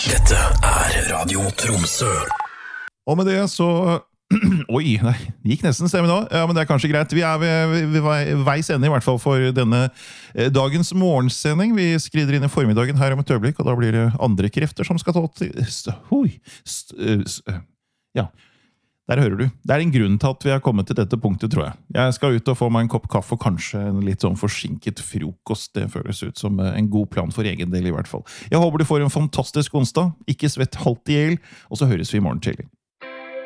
Dette Radio Tromsø. Og med det så... Oi, nei, det gikk nesten stemme nå. Ja, men det kanskje greit. Vi ved veis ende i hvert fall for denne dagens morgensending. Vi skrider inn i formiddagen her om et øyeblikk, og da blir det andre krefter som skal ta til... Ja, der hører du. Det en grunn til at vi har kommet til dette punktet, tror jeg. Jeg skal ut og få meg en kopp kaffe og kanskje en litt sånn forsinket frokost. Det føles ut som en god plan for egen del i hvert fall. Jeg håper du får en fantastisk onsdag. Ikke svett halvt i hjel, og så høres vi i morgen tidlig.